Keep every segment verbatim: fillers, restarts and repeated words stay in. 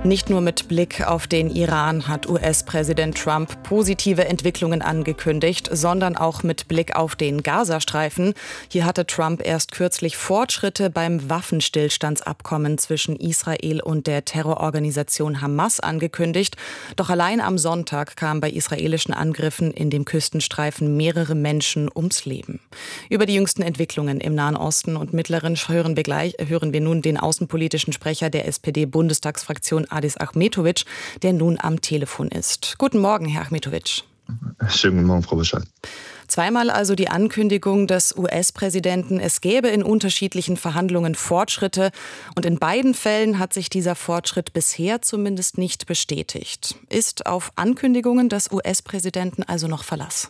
Nicht nur mit Blick auf den Iran hat U S-Präsident Trump positive Entwicklungen angekündigt, sondern auch mit Blick auf den Gazastreifen. Hier hatte Trump erst kürzlich Fortschritte beim Waffenstillstandsabkommen zwischen Israel und der Terrororganisation Hamas angekündigt. Doch allein am Sonntag kamen bei israelischen Angriffen in dem Küstenstreifen mehrere Menschen ums Leben. Über die jüngsten Entwicklungen im Nahen Osten und Mittleren hören wir, gleich, hören wir nun den außenpolitischen Sprecher der S P D-Bundestagsfraktion Adis Ahmetovic, der nun am Telefon ist. Guten Morgen, Herr Ahmetovic. Schönen guten Morgen, Frau Bescheid. Zweimal also die Ankündigung des U S-Präsidenten, es gäbe in unterschiedlichen Verhandlungen Fortschritte. Und in beiden Fällen hat sich dieser Fortschritt bisher zumindest nicht bestätigt. Ist auf Ankündigungen des U S-Präsidenten also noch Verlass?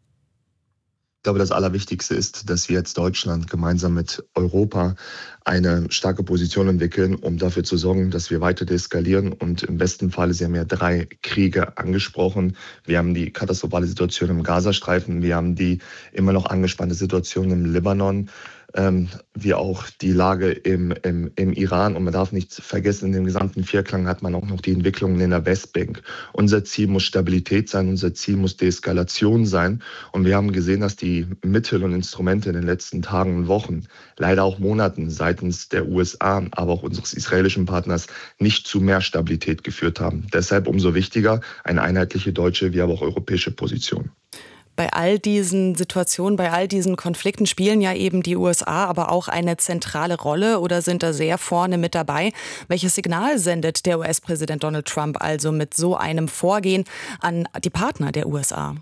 Ich glaube, das Allerwichtigste ist, dass wir jetzt Deutschland gemeinsam mit Europa eine starke Position entwickeln, um dafür zu sorgen, dass wir weiter deeskalieren. Und im besten Falle, Sie haben ja drei Kriege angesprochen. Wir haben die katastrophale Situation im Gazastreifen, wir haben die immer noch angespannte Situation im Libanon, ähm, wie auch die Lage im, im, im Iran. Und man darf nicht vergessen, in dem gesamten Vierklang hat man auch noch die Entwicklungen in der Westbank. Unser Ziel muss Stabilität sein, unser Ziel muss Deeskalation sein. Und wir haben gesehen, dass die Mittel und Instrumente in den letzten Tagen und Wochen, leider auch Monaten seitens der U S A, aber auch unseres israelischen Partners nicht zu mehr Stabilität geführt haben. Deshalb umso wichtiger eine einheitliche deutsche wie aber auch europäische Position. Bei all diesen Situationen, bei all diesen Konflikten spielen ja eben die U S A aber auch eine zentrale Rolle oder sind da sehr vorne mit dabei. Welches Signal sendet der U S-Präsident Donald Trump also mit so einem Vorgehen an die Partner der U S A?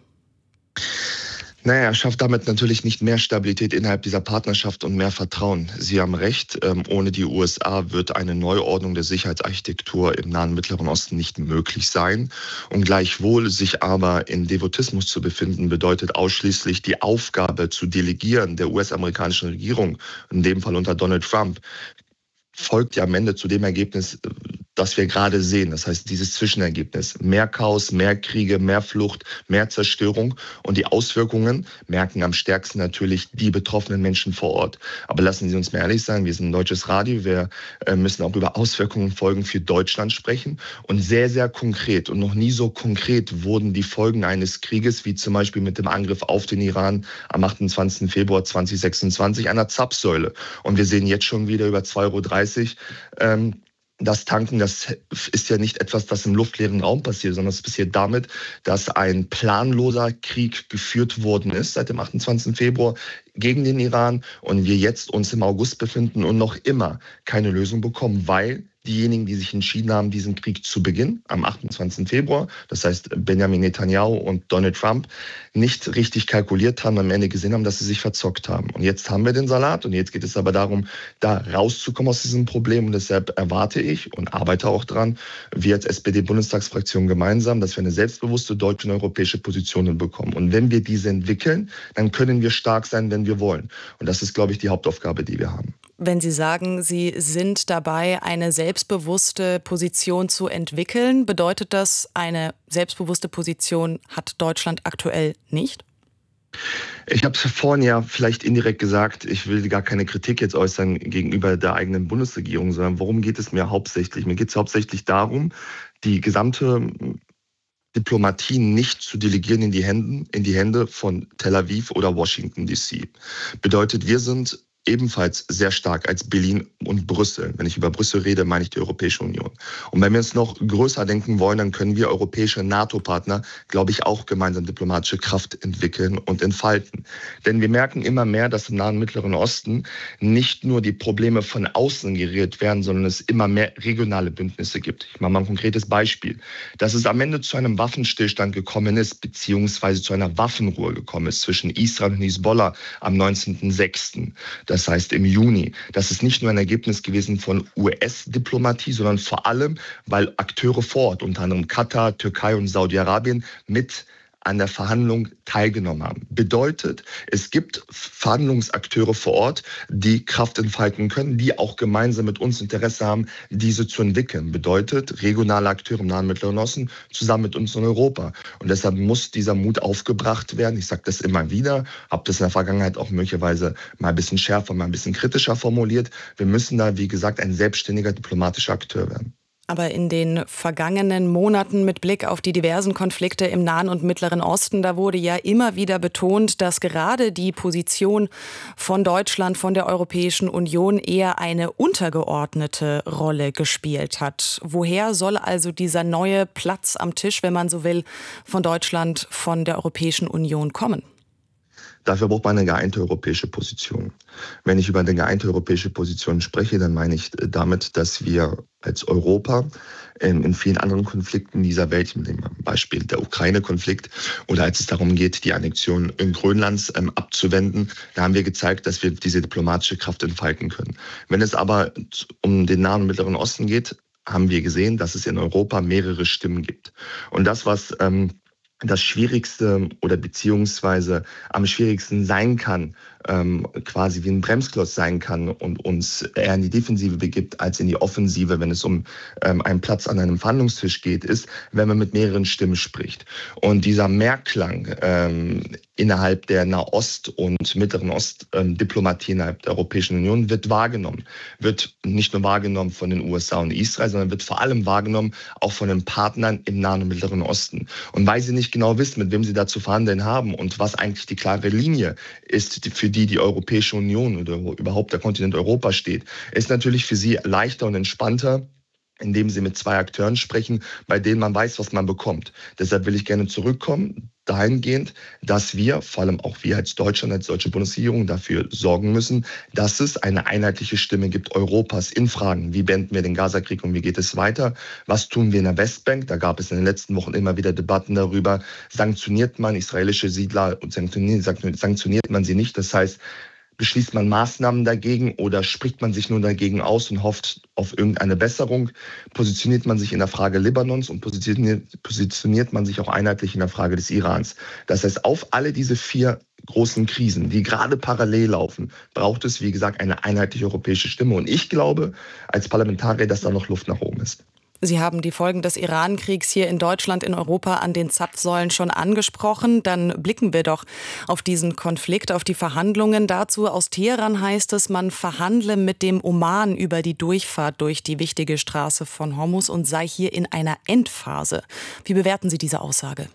Naja, er schafft damit natürlich nicht mehr Stabilität innerhalb dieser Partnerschaft und mehr Vertrauen. Sie haben recht, ohne die U S A wird eine Neuordnung der Sicherheitsarchitektur im Nahen Mittleren Osten nicht möglich sein. Und gleichwohl sich aber in Devotismus zu befinden, bedeutet ausschließlich die Aufgabe zu delegieren der U S-amerikanischen Regierung, in dem Fall unter Donald Trump, folgt ja am Ende zu dem Ergebnis, das wir gerade sehen. Das heißt, dieses Zwischenergebnis. Mehr Chaos, mehr Kriege, mehr Flucht, mehr Zerstörung. Und die Auswirkungen merken am stärksten natürlich die betroffenen Menschen vor Ort. Aber lassen Sie uns mal ehrlich sein, wir sind ein deutsches Radio. Wir müssen auch über Auswirkungen, Folgen für Deutschland sprechen. Und sehr, sehr konkret und noch nie so konkret wurden die Folgen eines Krieges, wie zum Beispiel mit dem Angriff auf den Iran am achtundzwanzigsten Februar zweitausendsechsundzwanzig, einer Zapfsäule. Und wir sehen jetzt schon wieder über zwei Euro dreißig ähm, Das Tanken, das ist ja nicht etwas, das im luftleeren Raum passiert, sondern es passiert damit, dass ein planloser Krieg geführt worden ist seit dem achtundzwanzigsten Februar gegen den Iran und wir jetzt uns im August befinden und noch immer keine Lösung bekommen, weil diejenigen, die sich entschieden haben, diesen Krieg zu beginnen, am achtundzwanzigsten Februar, das heißt Benjamin Netanyahu und Donald Trump, nicht richtig kalkuliert haben, am Ende gesehen haben, dass sie sich verzockt haben. Und jetzt haben wir den Salat und jetzt geht es aber darum, da rauszukommen aus diesem Problem. Und deshalb erwarte ich und arbeite auch dran, wir als S P D-Bundestagsfraktion gemeinsam, dass wir eine selbstbewusste deutsche und europäische Position bekommen. Und wenn wir diese entwickeln, dann können wir stark sein, wenn wir wollen. Und das ist, glaube ich, die Hauptaufgabe, die wir haben. Wenn Sie sagen, Sie sind dabei, eine selbstbewusste Position zu entwickeln, bedeutet das, eine selbstbewusste Position hat Deutschland aktuell nicht? Ich habe es vorhin ja vielleicht indirekt gesagt, ich will gar keine Kritik jetzt äußern gegenüber der eigenen Bundesregierung, sondern worum geht es mir hauptsächlich? Mir geht es hauptsächlich darum, die gesamte Diplomatie nicht zu delegieren in die Hände, in die Hände von Tel Aviv oder Washington D C. Bedeutet, wir sind ebenfalls sehr stark als Berlin und Brüssel. Wenn ich über Brüssel rede, meine ich die Europäische Union. Und wenn wir es noch größer denken wollen, dann können wir europäische NATO-Partner, glaube ich, auch gemeinsam diplomatische Kraft entwickeln und entfalten. Denn wir merken immer mehr, dass im Nahen Mittleren Osten nicht nur die Probleme von außen geriert werden, sondern es immer mehr regionale Bündnisse gibt. Ich mache mal ein konkretes Beispiel. Dass es am Ende zu einem Waffenstillstand gekommen ist, beziehungsweise zu einer Waffenruhe gekommen ist zwischen Israel und Hisbollah am neunzehnten sechsten Das heißt im Juni. Das ist nicht nur ein Ergebnis gewesen von U S-Diplomatie, sondern vor allem, weil Akteure vor Ort, unter anderem Katar, Türkei und Saudi-Arabien, mit an der Verhandlung teilgenommen haben. Bedeutet, es gibt Verhandlungsakteure vor Ort, die Kraft entfalten können, die auch gemeinsam mit uns Interesse haben, diese zu entwickeln. Bedeutet, regionale Akteure im Nahen Mittleren Osten zusammen mit uns in Europa. Und deshalb muss dieser Mut aufgebracht werden. Ich sage das immer wieder, habe das in der Vergangenheit auch möglicherweise mal ein bisschen schärfer, mal ein bisschen kritischer formuliert. Wir müssen da, wie gesagt, ein selbstständiger diplomatischer Akteur werden. Aber in den vergangenen Monaten mit Blick auf die diversen Konflikte im Nahen und Mittleren Osten, da wurde ja immer wieder betont, dass gerade die Position von Deutschland, von der Europäischen Union eher eine untergeordnete Rolle gespielt hat. Woher soll also dieser neue Platz am Tisch, wenn man so will, von Deutschland, von der Europäischen Union kommen? Dafür braucht man eine geeinte europäische Position. Wenn ich über eine geeinte europäische Position spreche, dann meine ich damit, dass wir als Europa in vielen anderen Konflikten dieser Welt, zum Beispiel der Ukraine-Konflikt oder als es darum geht, die Annexion Grönlands abzuwenden, da haben wir gezeigt, dass wir diese diplomatische Kraft entfalten können. Wenn es aber um den Nahen und Mittleren Osten geht, haben wir gesehen, dass es in Europa mehrere Stimmen gibt. Und das, was ähm, das Schwierigste oder beziehungsweise am schwierigsten sein kann, ähm, quasi wie ein Bremsklotz sein kann und uns eher in die Defensive begibt als in die Offensive, wenn es um ähm, einen Platz an einem Verhandlungstisch geht, ist, wenn man mit mehreren Stimmen spricht. Und dieser Mehrklang ähm, innerhalb der Nahost- und Mittleren Ost-Diplomatie ähm, innerhalb der Europäischen Union wird wahrgenommen. Wird nicht nur wahrgenommen von den U S A und Israel, sondern wird vor allem wahrgenommen auch von den Partnern im Nahen und Mittleren Osten. Und weil sie nicht genau wissen, mit wem sie da zu verhandeln haben und was eigentlich die klare Linie ist, für die die Europäische Union oder überhaupt der Kontinent Europa steht, ist natürlich für sie leichter und entspannter, indem sie mit zwei Akteuren sprechen, bei denen man weiß, was man bekommt. Deshalb will ich gerne zurückkommen, dahingehend, dass wir, vor allem auch wir als Deutschland, als deutsche Bundesregierung, dafür sorgen müssen, dass es eine einheitliche Stimme gibt Europas in Fragen. Wie beenden wir den Gazakrieg und wie geht es weiter? Was tun wir in der Westbank? Da gab es in den letzten Wochen immer wieder Debatten darüber. Sanktioniert man israelische Siedler und sanktioniert man sie nicht? Das heißt, beschließt man Maßnahmen dagegen oder spricht man sich nur dagegen aus und hofft auf irgendeine Besserung? Positioniert man sich in der Frage Libanons und positioniert, positioniert man sich auch einheitlich in der Frage des Irans? Das heißt, auf alle diese vier großen Krisen, die gerade parallel laufen, braucht es, wie gesagt, eine einheitliche europäische Stimme. Und ich glaube als Parlamentarier, dass da noch Luft nach oben ist. Sie haben die Folgen des Iran-Kriegs hier in Deutschland, in Europa an den Zapfsäulen schon angesprochen. Dann blicken wir doch auf diesen Konflikt, auf die Verhandlungen dazu. Aus Teheran heißt es, man verhandle mit dem Oman über die Durchfahrt durch die wichtige Straße von Hormuz und sei hier in einer Endphase. Wie bewerten Sie diese Aussage?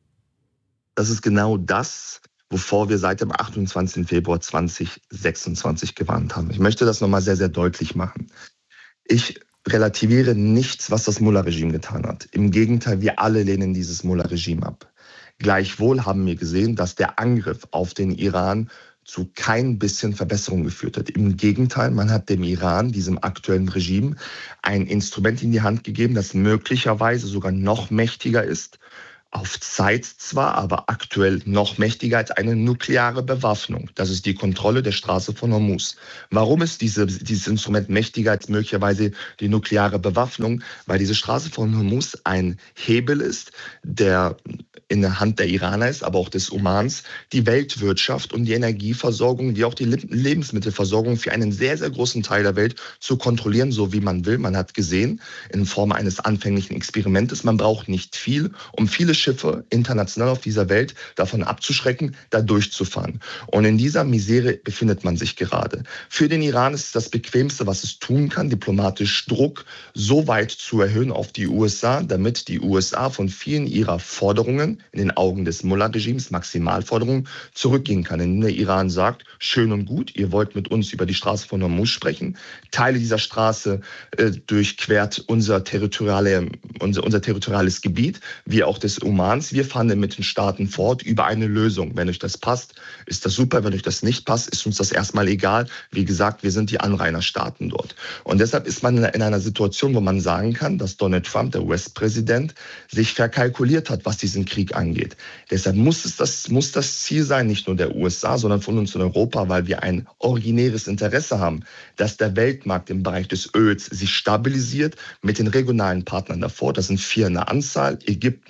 Das ist genau das, wovor wir seit dem achtundzwanzigsten Februar zweitausendsechsundzwanzig gewarnt haben. Ich möchte das nochmal sehr, sehr deutlich machen. Ich relativiere nichts, was das Mullah-Regime getan hat. Im Gegenteil, wir alle lehnen dieses Mullah-Regime ab. Gleichwohl haben wir gesehen, dass der Angriff auf den Iran zu kein bisschen Verbesserung geführt hat. Im Gegenteil, man hat dem Iran, diesem aktuellen Regime, ein Instrument in die Hand gegeben, das möglicherweise sogar noch mächtiger ist, auf Zeit zwar, aber aktuell noch mächtiger als eine nukleare Bewaffnung. Das ist die Kontrolle der Straße von Hormuz. Warum ist diese, dieses Instrument mächtiger als möglicherweise die nukleare Bewaffnung? Weil diese Straße von Hormuz ein Hebel ist, der in der Hand der Iraner ist, aber auch des Omans, die Weltwirtschaft und die Energieversorgung, wie auch die Lebensmittelversorgung für einen sehr, sehr großen Teil der Welt zu kontrollieren, so wie man will. Man hat gesehen, in Form eines anfänglichen Experimentes, man braucht nicht viel, um viele Schiffe international auf dieser Welt davon abzuschrecken, da durchzufahren. Und in dieser Misere befindet man sich gerade. Für den Iran ist das Bequemste, was es tun kann, diplomatisch Druck so weit zu erhöhen auf die U S A, damit die U S A von vielen ihrer Forderungen, in den Augen des Mullah-Regimes, Maximalforderungen, zurückgehen kann. Indem der Iran sagt, schön und gut, ihr wollt mit uns über die Straße von Hormuz sprechen. Teile dieser Straße äh, durchquert unser, territoriale, unser, unser territoriales Gebiet, wie auch des Omans. Wir verhandeln mit den Staaten fort über eine Lösung. Wenn euch das passt, ist das super. Wenn euch das nicht passt, ist uns das erstmal egal. Wie gesagt, wir sind die Anrainerstaaten dort. Und deshalb ist man in einer Situation, wo man sagen kann, dass Donald Trump, der U S-Präsident, sich verkalkuliert hat, was diesen Krieg angeht. Deshalb muss es das, muss das Ziel sein, nicht nur der U S A, sondern von uns in Europa, weil wir ein originäres Interesse haben, dass der Weltmarkt im Bereich des Öls sich stabilisiert mit den regionalen Partnern davor. Das sind vier in der Anzahl: Ägypten,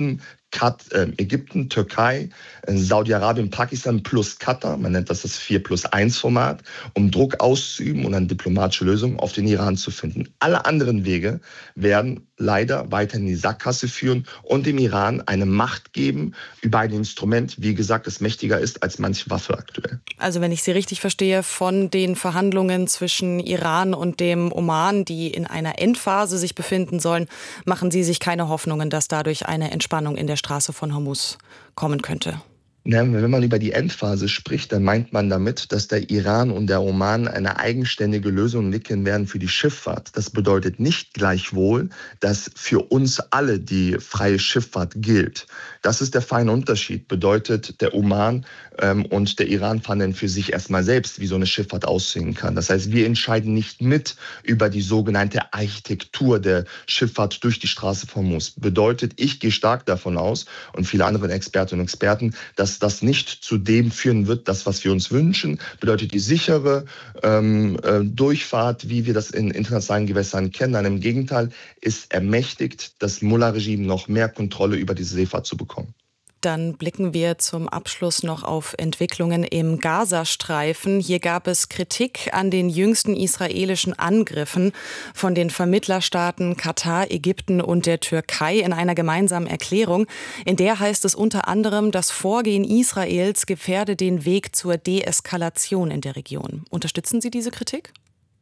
Kat, äh, Ägypten, Türkei, äh, Saudi-Arabien, Pakistan plus Katar, man nennt das das vier plus eins Format, um Druck auszuüben und eine diplomatische Lösung auf den Iran zu finden. Alle anderen Wege werden leider weiter in die Sackgasse führen und dem Iran eine Macht geben über ein Instrument, wie gesagt, das mächtiger ist als manche Waffe aktuell. Also wenn ich Sie richtig verstehe, von den Verhandlungen zwischen Iran und dem Oman, die in einer Endphase sich befinden sollen, machen Sie sich keine Hoffnungen, dass dadurch eine Entspannung in der Straße von Hormuz kommen könnte? Ja, wenn man über die Endphase spricht, dann meint man damit, dass der Iran und der Oman eine eigenständige Lösung entwickeln werden für die Schifffahrt. Das bedeutet nicht gleichwohl, dass für uns alle die freie Schifffahrt gilt. Das ist der feine Unterschied. Bedeutet, der Oman ähm, und der Iran verhandeln für sich erstmal selbst, wie so eine Schifffahrt aussehen kann. Das heißt, wir entscheiden nicht mit über die sogenannte Architektur der Schifffahrt durch die Straße von Hormuz. Bedeutet, ich gehe stark davon aus und viele andere Expertinnen und Experten, dass das nicht zu dem führen wird, das, was wir uns wünschen, bedeutet die sichere ähm, äh, Durchfahrt, wie wir das in internationalen Gewässern kennen. Nein, im Gegenteil, ist ermächtigt, das Mullah-Regime noch mehr Kontrolle über diese Seefahrt zu bekommen. Dann blicken wir zum Abschluss noch auf Entwicklungen im Gazastreifen. Hier gab es Kritik an den jüngsten israelischen Angriffen von den Vermittlerstaaten Katar, Ägypten und der Türkei in einer gemeinsamen Erklärung. In der heißt es unter anderem, das Vorgehen Israels gefährde den Weg zur Deeskalation in der Region. Unterstützen Sie diese Kritik?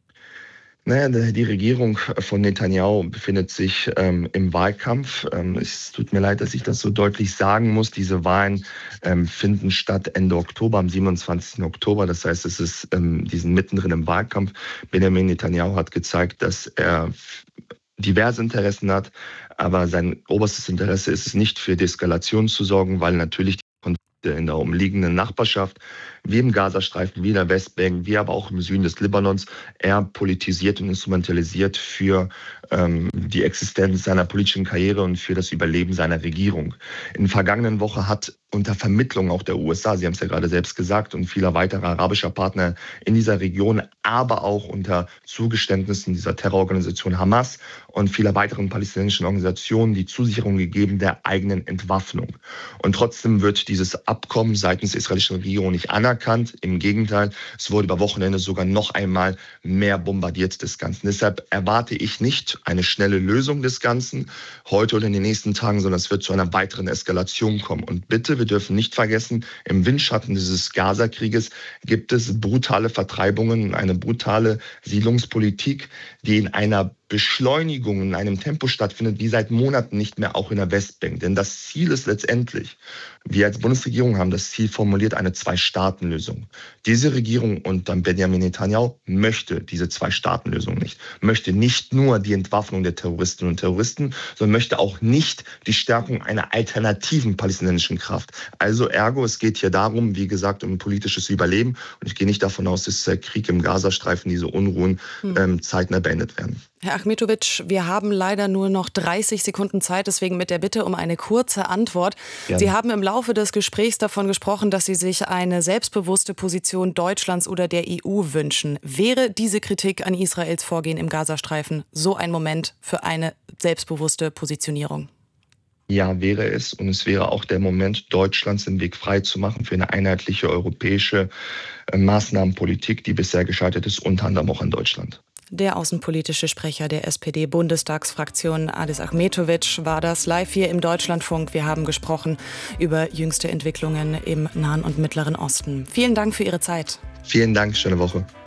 Naja, die Regierung von Netanyahu befindet sich ähm, im Wahlkampf. Ähm, es tut mir leid, dass ich das so deutlich sagen muss. Diese Wahlen ähm, finden statt Ende Oktober, am siebenundzwanzigsten Oktober. Das heißt, es ist ähm, diesen mittendrin im Wahlkampf. Benjamin Netanyahu hat gezeigt, dass er diverse Interessen hat, aber sein oberstes Interesse ist es nicht, für Deeskalation zu sorgen, weil natürlich die Konflikte in der umliegenden Nachbarschaft, wie im Gazastreifen, wie in der Westbank, wie aber auch im Süden des Libanons, er politisiert und instrumentalisiert für ähm, die Existenz seiner politischen Karriere und für das Überleben seiner Regierung. In der vergangenen Woche hat unter Vermittlung auch der U S A, Sie haben es ja gerade selbst gesagt, und vieler weiterer arabischer Partner in dieser Region, aber auch unter Zugeständnissen dieser Terrororganisation Hamas und vieler weiteren palästinensischen Organisationen die Zusicherung gegeben der eigenen Entwaffnung. Und trotzdem wird dieses Abkommen seitens der israelischen Regierung nicht anerkannt. Im Gegenteil, es wurde über Wochenende sogar noch einmal mehr bombardiert des Ganzen. Deshalb erwarte ich nicht eine schnelle Lösung des Ganzen heute oder in den nächsten Tagen, sondern es wird zu einer weiteren Eskalation kommen. Und bitte, wir dürfen nicht vergessen, im Windschatten dieses Gaza-Krieges gibt es brutale Vertreibungen, eine brutale Siedlungspolitik, die in einer Beschleunigung in einem Tempo stattfindet, wie seit Monaten nicht mehr auch in der Westbank. Denn das Ziel ist letztendlich, wir als Bundesregierung haben das Ziel formuliert, eine Zwei-Staaten-Lösung. Diese Regierung unter Benjamin Netanyahu möchte diese Zwei-Staaten-Lösung nicht. Möchte nicht nur die Entwaffnung der Terroristinnen und Terroristen, sondern möchte auch nicht die Stärkung einer alternativen palästinensischen Kraft. Also ergo, es geht hier darum, wie gesagt, um politisches Überleben. Und ich gehe nicht davon aus, dass der Krieg im Gazastreifen, diese Unruhen ähm, zeitnah beendet werden. Herr Achmetović, wir haben leider nur noch dreißig Sekunden Zeit, deswegen mit der Bitte um eine kurze Antwort. Ja. Sie haben im Laufe des Gesprächs davon gesprochen, dass Sie sich eine selbstbewusste Position Deutschlands oder der E U wünschen. Wäre diese Kritik an Israels Vorgehen im Gazastreifen so ein Moment für eine selbstbewusste Positionierung? Ja, wäre es. Und es wäre auch der Moment, Deutschlands den Weg frei zu machen für eine einheitliche europäische Maßnahmenpolitik, die bisher gescheitert ist, unter anderem auch in Deutschland. Der außenpolitische Sprecher der S P D-Bundestagsfraktion Adis Achmetović war das live hier im Deutschlandfunk. Wir haben gesprochen über jüngste Entwicklungen im Nahen und Mittleren Osten. Vielen Dank für Ihre Zeit. Vielen Dank, schöne Woche.